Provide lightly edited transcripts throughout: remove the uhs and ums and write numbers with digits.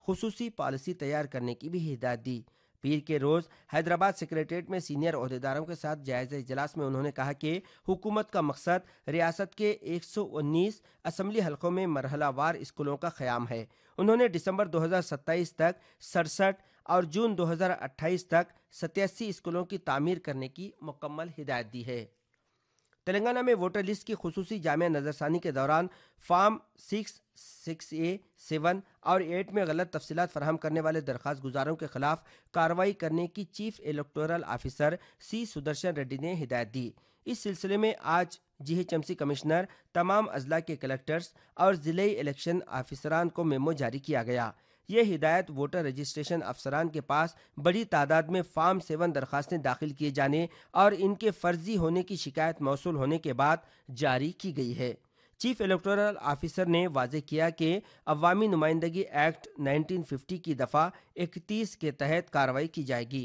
خصوصی پالیسی تیار کرنے کی بھی ہدایت دی۔ پیر کے روز حیدرآباد سیکریٹریٹ میں سینئر عہدیداروں کے ساتھ جائزہ اجلاس میں انہوں نے کہا کہ حکومت کا مقصد ریاست کے 119 اسمبلی حلقوں میں مرحلہ وار اسکولوں کا قیام ہے۔ انہوں نے دسمبر 2027 تک 67 اور جون 2028 تک 87 اسکولوں کی تعمیر کرنے کی مکمل ہدایت دی ہے۔ تلنگانہ میں ووٹر لسٹ کی خصوصی جامع نظرثانی کے دوران فارم 6A 7 اور 8 میں غلط تفصیلات فراہم کرنے والے درخواست گزاروں کے خلاف کارروائی کرنے کی چیف الیکٹورل آفیسر سی سدرشن ریڈی نے ہدایت دی۔ اس سلسلے میں آج GHMC کمشنر، تمام اضلاع کے کلکٹرز اور ضلعی الیکشن آفیسران کو میمو جاری کیا گیا۔ یہ ہدایت ووٹر رجسٹریشن افسران کے پاس بڑی تعداد میں فارم 7 درخواستیں داخل کیے جانے اور ان کے فرضی ہونے کی شکایت موصول ہونے کے بعد جاری کی گئی ہے۔ چیف الیکٹورل آفیسر نے واضح کیا کہ عوامی نمائندگی ایکٹ 1950 کی دفعہ 31 کے تحت کارروائی کی جائے گی۔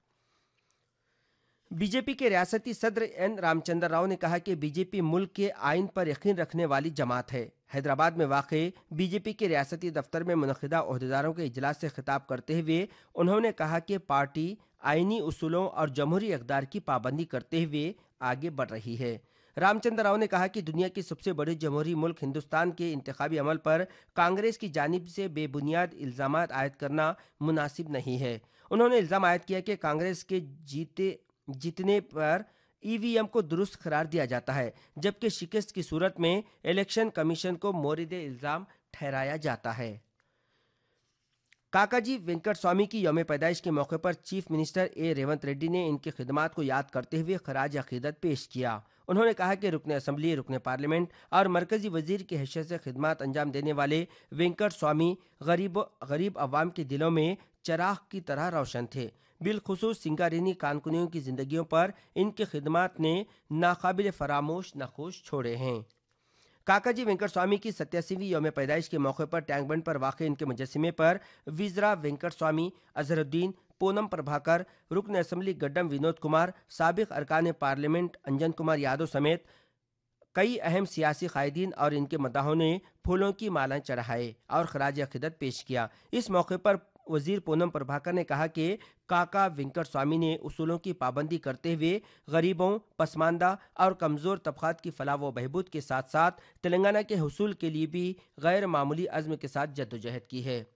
بی جے پی کے ریاستی صدر این رام چندر راؤ نے کہا کہ بی جے پی ملک کے آئین پر یقین رکھنے والی جماعت ہے۔ حیدرآباد میں واقع بی جے پی کے ریاستی دفتر میں منعقدہ عہدیداروں کے اجلاس سے خطاب کرتے ہوئے انہوں نے کہا کہ پارٹی آئینی اصولوں اور جمہوری اقدار کی پابندی کرتے ہوئے آگے بڑھ رہی ہے۔ رام چندر راؤ نے کہا کہ دنیا کی سب سے بڑی جمہوری ملک ہندوستان کے انتخابی عمل پر کانگریس کی جانب سے بے بنیاد الزامات عائد کرنا مناسب نہیں ہے۔ انہوں نے الزام عائد کیا کہ کانگریس کے جیتنے پر EVM کو درست قرار دیا جاتا ہے، جبکہ شکست کی صورت میں الیکشن کمیشن کو مورد الزام ٹھہرایا جاتا ہے۔ کاکا جی وینکٹ سوامی کی یوم پیدائش کے موقع پر چیف منسٹر ریونت ریڈی نے ان کی خدمات کو یاد کرتے ہوئے خراج عقیدت پیش کیا۔ انہوں نے کہا کہ رکن اسمبلی، رکن پارلیمنٹ اور مرکزی وزیر کی حیثیت سے خدمات انجام دینے والے وینکٹ سوامی غریب عوام کے دلوں میں چراغ کی طرح روشن تھے۔ بالخصوص سنگارینی کانکنیوں کی زندگیوں پر ان کی خدمات نے ناقابل فراموش نقوش چھوڑے ہیں۔ کاکا جی وینکٹ سوامی کی 87ویں یوم پیدائش کے موقع پر ٹینک بنڈ پر واقع ان کے مجسمے پر وزرا وینکٹ سوامی، اظہر الدین، پونم پربھاکر، رکن اسمبلی گڈم ونود کمار، سابق ارکان پارلیمنٹ انجن کمار یادو سمیت کئی اہم سیاسی قائدین اور ان کے مداحوں نے پھولوں کی مالیں چڑھائے اور خراج عقیدت پیش کیا۔ اس موقع پر وزیر پونم پربھاکر نے کہا کہ کاکا وینکٹ سوامی نے اصولوں کی پابندی کرتے ہوئے غریبوں، پسماندہ اور کمزور طبقات کی فلاح و بہبود کے ساتھ ساتھ تلنگانہ کے حصول کے لیے بھی غیر معمولی عزم کے ساتھ جدوجہد کی ہے۔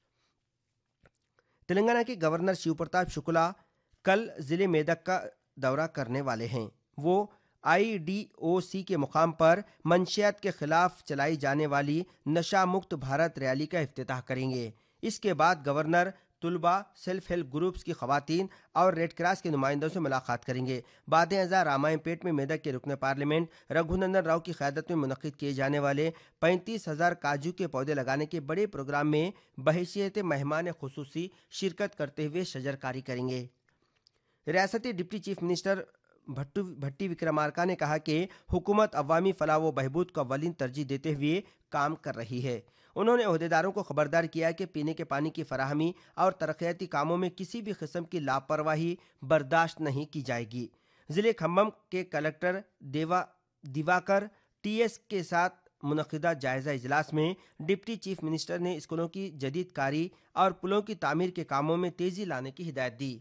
تلنگانہ کے گورنر شیو پرتاپ شکلا کل ضلع میدک کا دورہ کرنے والے ہیں۔ وہ IDOC کے مقام پر منشیات کے خلاف چلائی جانے والی نشہ مکت بھارت ریلی کا افتتاح کریں گے۔ اس کے بعد گورنر طلباء، سیلف ہیلپ گروپس کی خواتین اور ریڈ کراس کے نمائندوں سے ملاقات کریں گے۔ بعد ازاں رامائن پیٹ میں میدک کے رکن پارلیمنٹ رگھو نندن راؤ کی قیادت میں منعقد کیے جانے والے 35,000 کاجو کے پودے لگانے کے بڑے پروگرام میں بحیثیت مہمان خصوصی شرکت کرتے ہوئے شجرکاری کریں گے۔ ریاستی ڈپٹی چیف منسٹر بھٹی وکرمارکا نے کہا کہ حکومت عوامی فلاح و بہبود کو اولین ترجیح دیتے ہوئے کام کر رہی ہے۔ انہوں نے عہدیداروں کو خبردار کیا کہ پینے کے پانی کی فراہمی اور ترقیاتی کاموں میں کسی بھی قسم کی لاپرواہی برداشت نہیں کی جائے گی۔ ضلع کھمم کے کلکٹر دیواکر TS کے ساتھ منعقدہ جائزہ اجلاس میں ڈپٹی چیف منسٹر نے اسکولوں کی جدید کاری اور پلوں کی تعمیر کے کاموں میں تیزی لانے کی ہدایت دی۔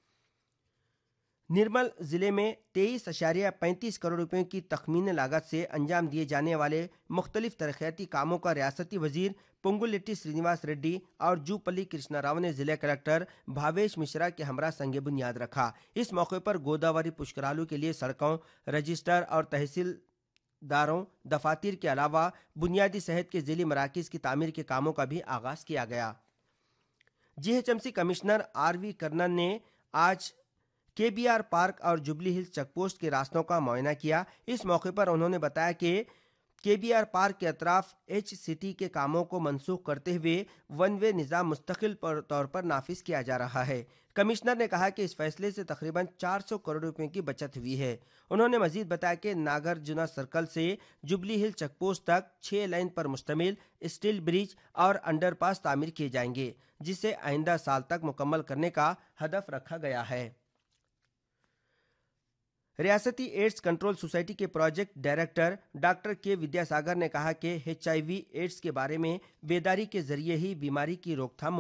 نرمل ضلع میں 23.35 کروڑ روپے کی تخمینی لاگت سے انجام دیے جانے والے مختلف ترقیاتی کاموں کا ریاستی وزیر پنگولیٹی سرینیواس ریڈی اور جوپلی کرشنا راؤ نے ضلع کلکٹر بھاویش مشرا کے ہمراہ سنگ بنیاد رکھا۔ اس موقع پر گوداوری پشکرالو کے لیے سڑکوں، رجسٹر اور تحصیلداروں دفاتر کے علاوہ بنیادی صحت کے ذیلی مراکز کی تعمیر کے کاموں کا بھی آغاز کیا گیا۔ GHMC کمشنر RV کرنن نے آج KBR پارک اور جوبلی ہلز چیک پوسٹ کے راستوں کا معائنہ کیا۔ اس موقع پر انہوں نے بتایا کہ KBR پارک کے اطراف HCT کے کاموں کو منسوخ کرتے ہوئے ون وے نظام مستقل طور پر نافذ کیا جا رہا ہے۔ کمشنر نے کہا کہ اس فیصلے سے تقریباً 400 کروڑ روپے کی بچت ہوئی ہے۔ انہوں نے مزید بتایا کہ ناگرجنا سرکل سے جوبلی ہل چیک پوسٹ تک 6 لائن پر مشتمل اسٹیل برج اور انڈر پاس تعمیر کیے جائیں گے، جسے آئندہ سال تک مکمل کرنے کا ہدف رکھا گیا ہے۔ ریاستی ایڈز کنٹرول سوسائٹی کے پروجیکٹ ڈائریکٹر ڈاکٹر کے ودیا ساگر نے کہا کہ HIV ایڈز کے بارے میں بیداری کے ذریعے ہی بیماری کی روک تھام